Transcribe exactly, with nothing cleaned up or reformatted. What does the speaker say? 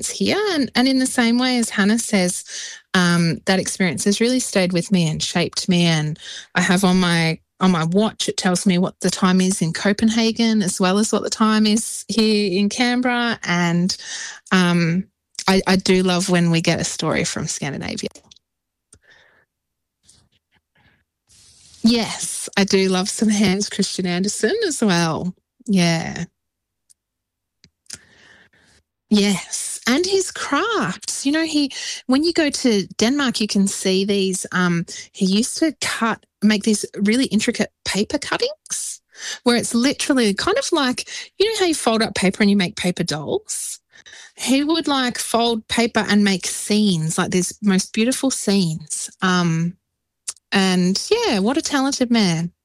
here. And, and in the same way as Hannah says, um, that experience has really stayed with me and shaped me. And I have on my on my watch, it tells me what the time is in Copenhagen as well as what the time is here in Canberra. And um, I, I do love when we get a story from Scandinavia. Yes, I do love some Hans Christian Andersen as well. Yeah. Yes, and his crafts. You know, he when you go to Denmark, you can see these. Um, he used to cut, make these really intricate paper cuttings, where it's literally kind of like, you know how you fold up paper and you make paper dolls. He would like fold paper and make scenes, like these most beautiful scenes. Um, and yeah, what a talented man.